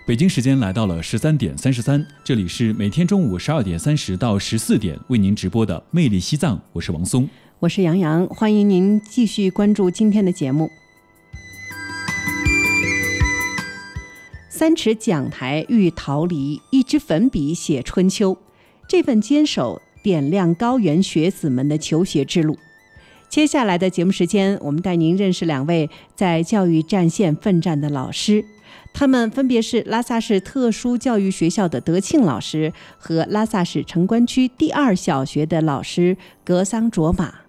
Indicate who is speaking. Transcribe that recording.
Speaker 1: 北京时间来到了13:33，这里是每天中午12:30到14点为您直播的《魅力西藏》，我是王松，
Speaker 2: 我是杨洋，欢迎您继续关注今天的节目。3尺讲台遇桃李，一支粉笔写春秋，这份坚守点亮高原学子们的求学之路。接下来的节目时间，我们带您认识2位在教育战线奋战的老师，他们分别是拉萨市特殊教育学校的德庆老师和拉萨市城关区第2小学的老师格桑卓玛。